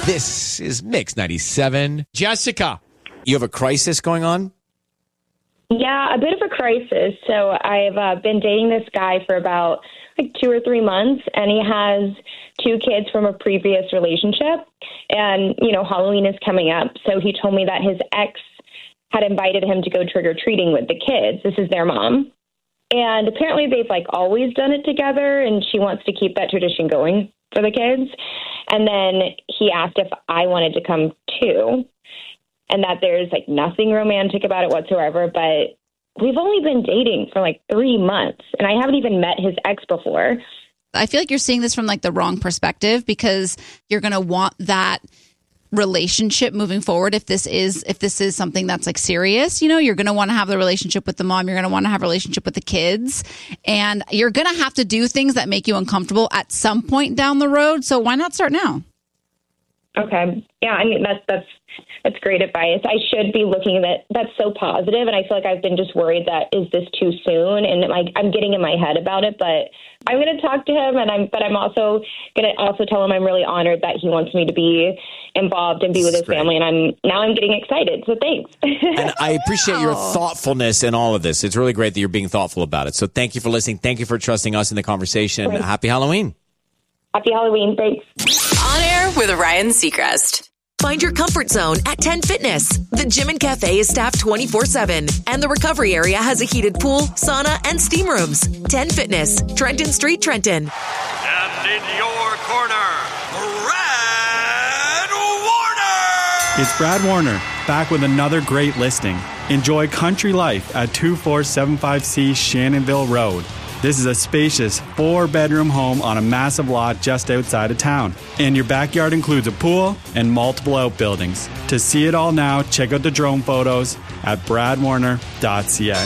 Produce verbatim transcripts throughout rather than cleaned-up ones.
This is Mix ninety-seven. Jessica, you have a crisis going on? Yeah, a bit of a crisis. So I've uh, been dating this guy for about like two or three months, and he has two kids from a previous relationship. And, you know, Halloween is coming up. So he told me that his ex had invited him to go trick-or-treating with the kids. This is their mom. And apparently they've like always done it together, and she wants to keep that tradition going for the kids. And then he asked if I wanted to come too, and that there's like nothing romantic about it whatsoever. But we've only been dating for like three months, and I haven't even met his ex before. I feel like you're seeing this from like the wrong perspective, because you're going to want that relationship moving forward. If this is, if this is something that's like serious, you know, you're going to want to have the relationship with the mom. You're going to want to have a relationship with the kids, and you're going to have to do things that make you uncomfortable at some point down the road. So why not start now? Okay. Yeah. I mean, that's, that's, that's great advice. I should be looking at that. That's so positive. And I feel like I've been just worried that is this too soon? And like, I'm getting in my head about it, but I'm going to talk to him, and I'm, but I'm also going to also tell him I'm really honored that he wants me to be involved and be with his great. family. And I'm, now I'm getting excited. So thanks. And I appreciate your Oh. thoughtfulness in all of this. It's really great that you're being thoughtful about it. So thank you for listening. Thank you for trusting us in the conversation. Right. Happy Halloween. Happy Halloween. Thanks. On Air with Ryan Seacrest. Find your comfort zone at ten Fitness. The gym and cafe is staffed twenty-four seven, and the recovery area has a heated pool, sauna, and steam rooms. ten Fitness, Trenton Street, Trenton. And in your corner, Brad Warner! It's Brad Warner, back with another great listing. Enjoy country life at two four seven five C Shannonville Road. This is a spacious four-bedroom home on a massive lot just outside of town. And your backyard includes a pool and multiple outbuildings. To see it all now, check out the drone photos at brad warner dot c a. And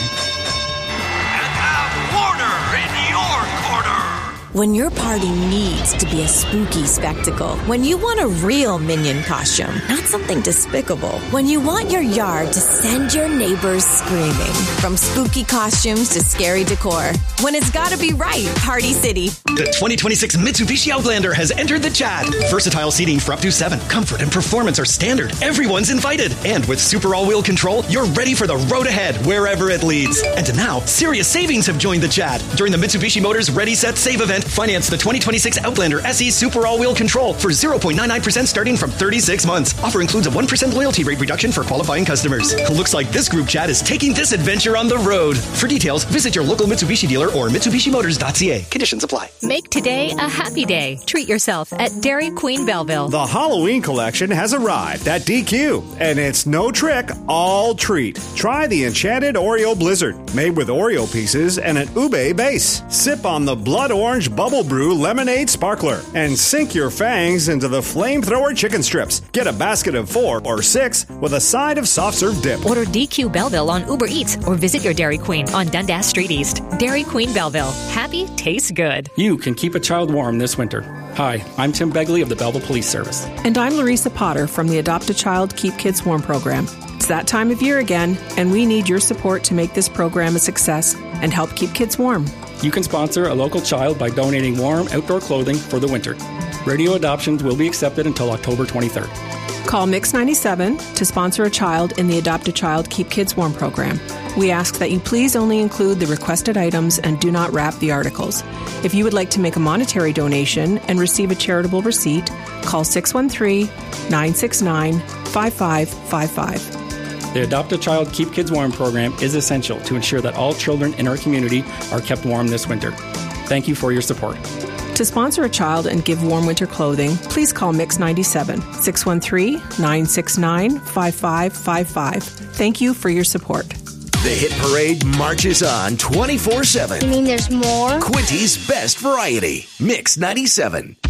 have Warner in your corner! When your party needs to be a spooky spectacle. When you want a real Minion costume, not something despicable. When you want your yard to send your neighbors screaming. From spooky costumes to scary decor. When it's gotta be right, Party City. The twenty twenty-six Mitsubishi Outlander has entered the chat. Versatile seating for up to seven. Comfort and performance are standard. Everyone's invited. And with super all-wheel control, you're ready for the road ahead, wherever it leads. And now, serious savings have joined the chat. During the Mitsubishi Motors Ready, Set, Save event, finance the twenty twenty-six Outlander S E Super All-Wheel Control for zero point nine nine percent starting from thirty-six months. Offer includes a one percent loyalty rate reduction for qualifying customers. Looks like this group chat is taking this adventure on the road. For details, visit your local Mitsubishi dealer or Mitsubishi Motors dot c a. Conditions apply. Make today a happy day. Treat yourself at Dairy Queen Belleville. The Halloween collection has arrived at D Q, and it's no trick, all treat. Try the Enchanted Oreo Blizzard, made with Oreo pieces and an ube base. Sip on the Blood Orange Bubble Brew Lemonade Sparkler, and sink your fangs into the Flamethrower Chicken Strips. Get a basket of four or six with a side of soft serve dip. Order D Q Belleville on Uber Eats or visit your Dairy Queen on Dundas Street East. Dairy Queen Belleville. Happy tastes good. You can keep a child warm this winter. Hi, I'm Tim Begley of the Belleville Police Service. And I'm Larissa Potter from the Adopt a Child, Keep Kids Warm program. It's that time of year again, and we need your support to make this program a success and help keep kids warm. You can sponsor a local child by donating warm outdoor clothing for the winter. Radio adoptions will be accepted until October twenty-third. Call Mix ninety-seven to sponsor a child in the Adopt a Child, Keep Kids Warm program. We ask that you please only include the requested items and do not wrap the articles. If you would like to make a monetary donation and receive a charitable receipt, call six one three, nine six nine, five five five five. The Adopt a Child, Keep Kids Warm program is essential to ensure that all children in our community are kept warm this winter. Thank you for your support. To sponsor a child and give warm winter clothing, please call Mix ninety-seven, six one three, nine six nine, five five five five. Thank you for your support. The Hit Parade marches on twenty-four seven. You mean there's more? Quinty's best variety. Mix ninety-seven.